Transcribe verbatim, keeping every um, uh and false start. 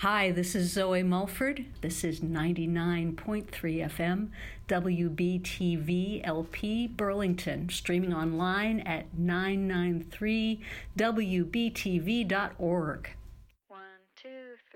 Hi, this is Zoe Mulford. This is ninety-nine point three F M, W B T V L P Burlington, streaming online at nine nine three W B T V dot org.